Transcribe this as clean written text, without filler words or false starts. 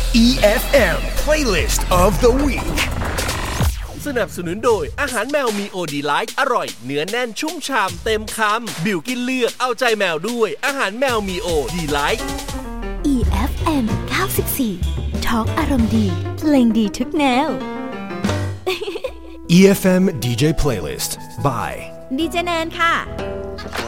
EFM Playlist of the Week สนับสนุนโดยอาหารแมวมีโอดีไลท์อร่อยเนื้อแน่นชุ่มฉ่ำเต็มคำบิวกินเลือกเอาใจแมวด้วยอาหารแมวมีโอดีไลท์ EFM 94 Talk อารมณ์ดีเพลงดีทุกแนว EFM DJ Playlist by ดีเจแนนค่ะ